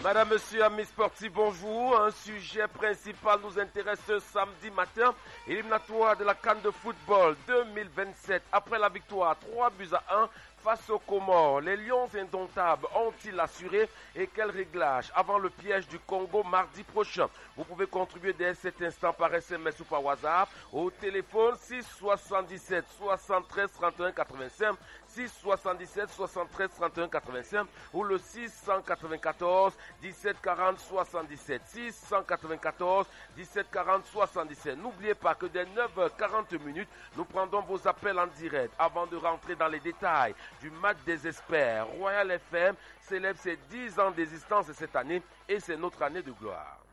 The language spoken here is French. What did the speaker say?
Madame, Monsieur, amis sportifs, bonjour. Un sujet principal nous intéresse ce samedi matin. Éliminatoire de la CAN de football 2027. Après la victoire 3-1 face aux Comores, les Lions indomptables ont-ils assuré et quel réglage avant le piège du Congo mardi prochain? Vous pouvez contribuer dès cet instant par SMS ou par WhatsApp au téléphone 677 73 31 85 677 73 31 85 ou le 694 17 40 77 694 17 40 77. N'oubliez pas que dès 9h40 nous prendrons vos appels en direct. Avant de rentrer dans les détails du match des experts, Royal FM célèbre ses 10 ans d'existence cette année et c'est notre année de gloire.